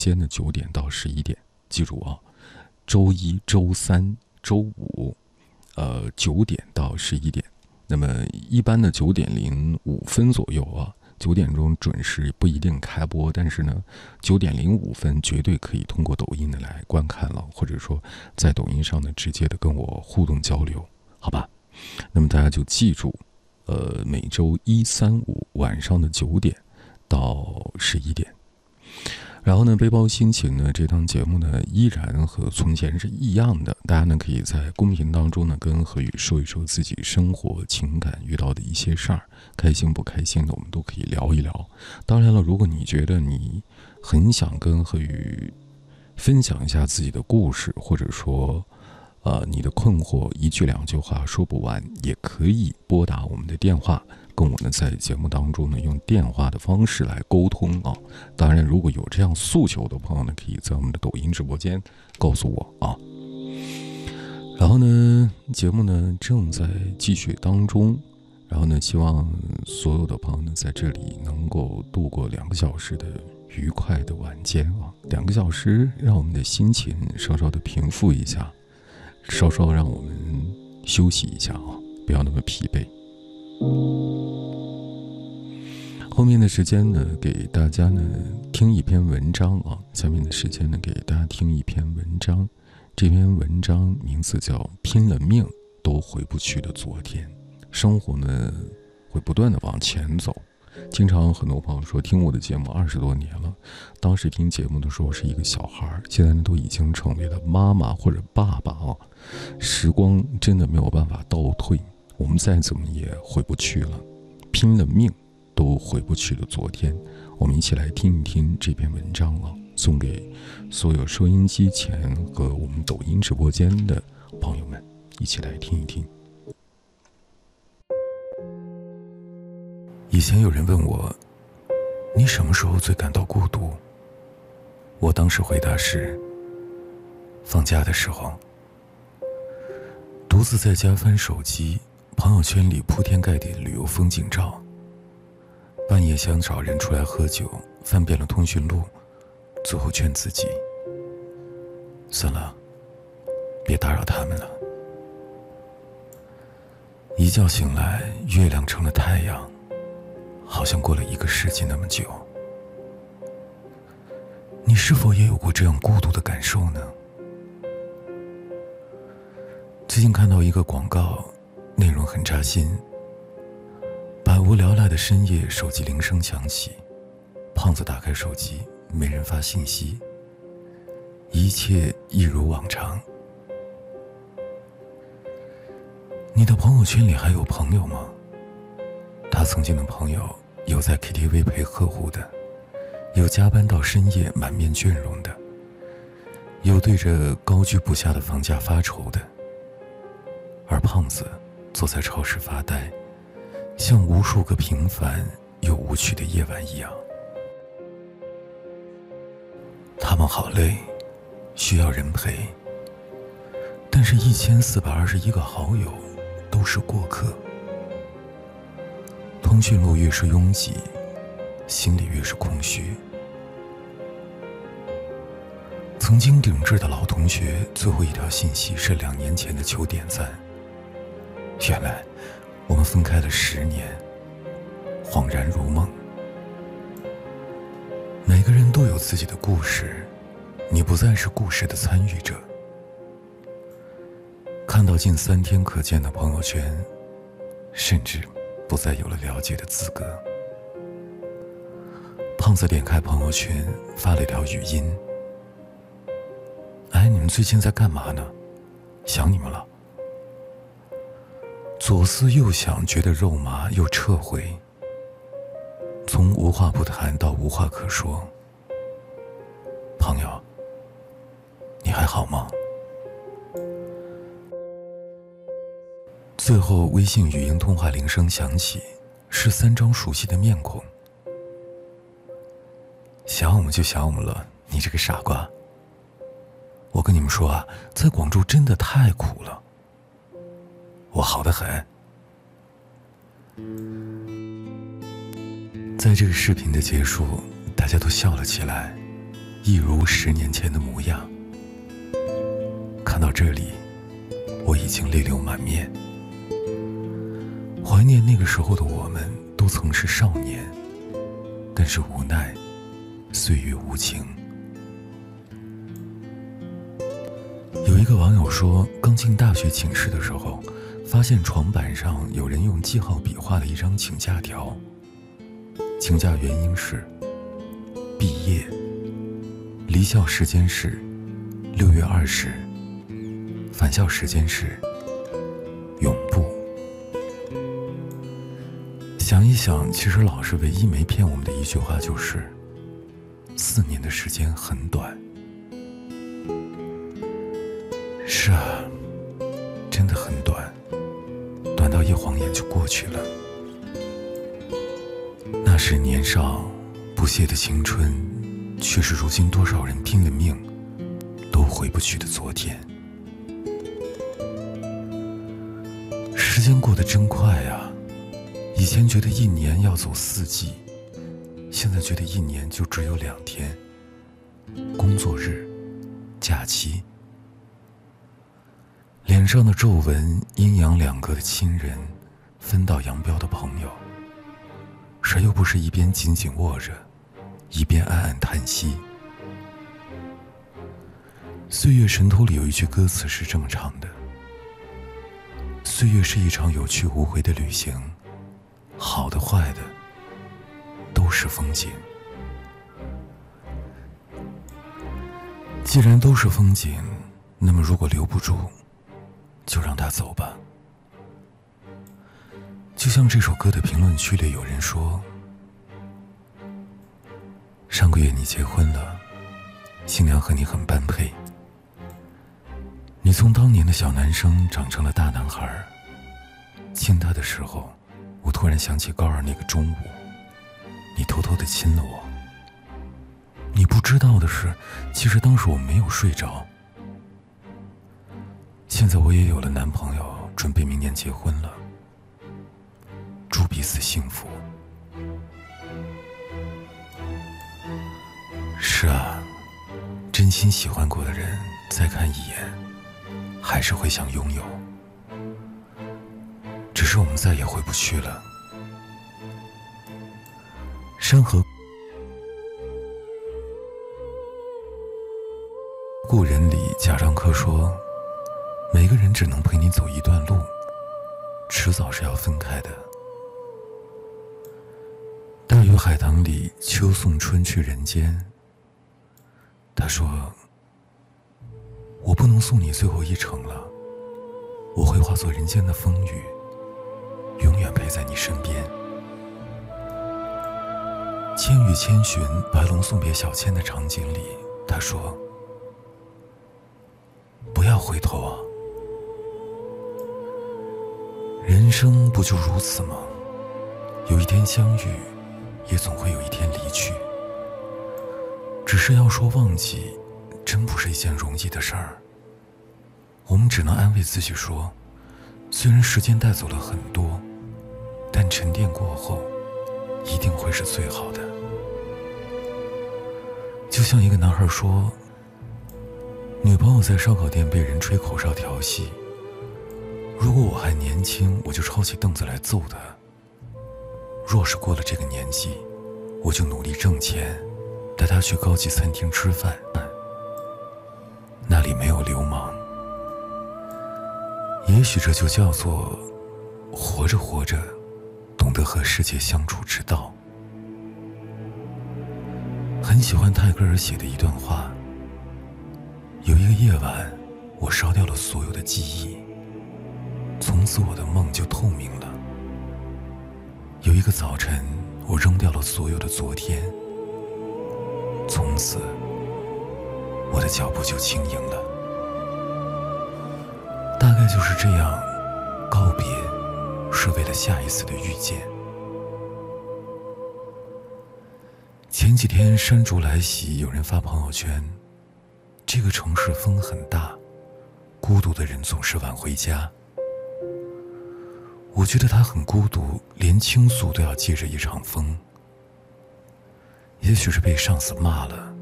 间的9点到11点，记住啊，周一、周三、周五，9点到11点。那么一般的9点05分左右啊，9点钟准时不一定开播，但是呢，9点05分绝对可以通过抖音的来观看了，或者说在抖音上呢直接的跟我互动交流，好吧？那么大家就记住，每周1、3、5晚上的9点到11点。然后呢，背包心情呢，这档节目呢依然和从前是一样的，大家呢可以在公屏当中呢跟何宇说一说自己生活情感遇到的一些事儿，开心不开心的我们都可以聊一聊。当然了，如果你觉得你很想跟何宇分享一下自己的故事，或者说你的困惑1句2句话说不完，也可以拨打我们的电话，跟我们在节目当中呢用电话的方式来沟通啊。当然，如果有这样诉求的朋友呢，可以在我们的抖音直播间告诉我啊。然后呢，节目呢正在继续当中，然后呢，希望所有的朋友呢在这里能够度过2个小时的愉快的晚间啊，2个小时让我们的心情稍稍的平复一下，稍稍让我们休息一下啊，不要那么疲惫。后面的时间呢，给大家呢听一篇文章啊。下面的时间呢，给大家听一篇文章。这篇文章名字叫《拼了命都回不去的昨天》。生活呢会不断的往前走。经常很多朋友说，听我的节目20多年了，当时听节目的时候是一个小孩，现在呢都已经成为了妈妈或者爸爸啊。时光真的没有办法倒退，我们再怎么也回不去了，拼了命都回不去的昨天。我们一起来听一听这篇文章啊，送给所有收音机前和我们抖音直播间的朋友们，一起来听一听。以前有人问我，你什么时候最感到孤独？我当时回答是，放假的时候。独自在家翻手机，朋友圈里铺天盖地的旅游风景照，半夜想找人出来喝酒，翻遍了通讯录，最后劝自己，算了，别打扰他们了。一觉醒来，月亮成了太阳，好像过了1个世纪那么久。你是否也有过这样孤独的感受呢？最近看到一个广告，内容很扎心。百无聊赖的深夜，手机铃声响起，胖子打开手机，没人发信息，一切一如往常。你的朋友圈里还有朋友吗？他曾经的朋友，有在 KTV 陪客户的，有加班到深夜满面倦容的，有对着高居不下的房价发愁的。而胖子坐在超市发呆，像无数个平凡又无趣的夜晚一样。他们好累，需要人陪，但是1421个好友都是过客。通讯录越是拥挤，心里越是空虚。曾经顶置的老同学，最后一条信息是2年前的求点赞。原来我们分开了10年，恍然如梦。每个人都有自己的故事，你不再是故事的参与者。看到近3天可见的朋友圈，甚至不再有了了解的资格。胖子点开朋友圈，发了一条语音：哎，你们最近在干嘛呢？想你们了。左思右想，觉得肉麻，又撤回。从无话不谈到无话可说。朋友，你还好吗？最后微信语音通话铃声响起，是3张熟悉的面孔。想我们就想我们了，你这个傻瓜。我跟你们说啊，在广州真的太苦了。我好得很。在这个视频的结束，大家都笑了起来， 一如10年前的模样。看到这里，我已经泪流满面，怀念那个时候的我们都曾是少年，但是无奈岁月无情。有一个网友说，刚进大学寝室的时候，发现床板上有人用记号笔画了一张请假条，请假原因是毕业，离校时间是6月20，返校时间是永不。想一想，其实老师唯一没骗我们的一句话就是4年的时间很短。是啊，真的很短，短到一晃眼就过去了。那是年少不懈的青春，却是如今多少人拼了命都回不去的昨天。时间过得真快啊，以前觉得一年要走4季，现在觉得一年就只有2天，工作日、假期。脸上的皱纹，阴阳两隔的亲人，分道扬镳的朋友，谁又不是一边紧紧握着，一边暗暗叹息？岁月神偷里有一句歌词是这么唱的：岁月是一场有去无回的旅行，好的坏的都是风景。既然都是风景，那么如果留不住，就让它走吧。就像这首歌的评论区里有人说，上个月你结婚了，新娘和你很般配，你从当年的小男生长成了大男孩。亲他的时候，我突然想起高2那个中午，你偷偷地亲了我。你不知道的是，其实当时我没有睡着。现在我也有了男朋友，准备明年结婚了，祝彼此幸福。是啊，真心喜欢过的人，再看一眼，还是会想拥有，只是我们再也回不去了。山河故人里，贾樟柯说，每个人只能陪你走一段路，迟早是要分开的。大鱼海棠里，秋送春去人间。他说，我不能送你最后一程了，我会化作人间的风雨，永远陪在你身边。千与千寻，白龙送别小千的场景里，他说，不要回头啊，人生不就如此吗？有一天相遇，也总会有一天离去。只是要说忘记，真不是一件容易的事儿。我们只能安慰自己说，虽然时间带走了很多，但沉淀过后，一定会是最好的。就像一个男孩说，女朋友在烧烤店被人吹口哨调戏，如果我还年轻，我就抄起凳子来揍他；若是过了这个年纪，我就努力挣钱，带他去高级餐厅吃饭，那里没有流氓。也许这就叫做活着活着，懂得和世界相处之道。很喜欢泰戈尔写的一段话，有一个夜晚，我烧掉了所有的记忆，从此我的梦就透明了。有一个早晨，我扔掉了所有的昨天，从此我的脚步就轻盈了。大概就是这样，告别是为了下一次的遇见。前几天山竹来袭，有人发朋友圈，这个城市风很大，孤独的人总是晚回家。我觉得他很孤独，连倾诉都要借着一场风。也许是被上司骂了，